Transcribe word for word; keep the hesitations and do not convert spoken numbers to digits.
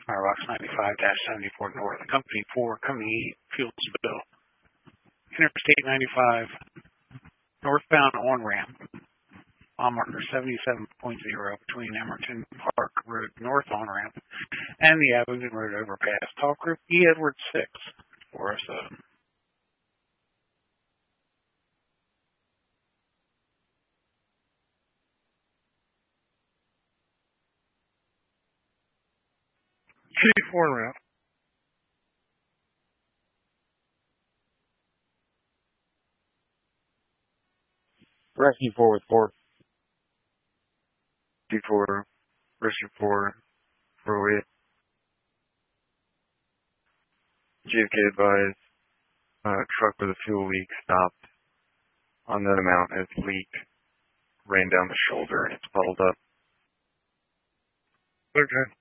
Firebox ninety-five seventy-four North, Company four, Company eight, fuel spill. Interstate ninety-five, northbound on-ramp, mile marker seventy-seven point zero between Emerson Park Road North on-ramp and the Abingdon Road overpass. Talk group E. Edward six, four oh seven. C four en route. Rescue four with four. C four, Rescue four, four oh eight. G F K advised, uh, truck with a fuel leak stopped on that amount as leak ran down the shoulder and it's puddled up. Okay.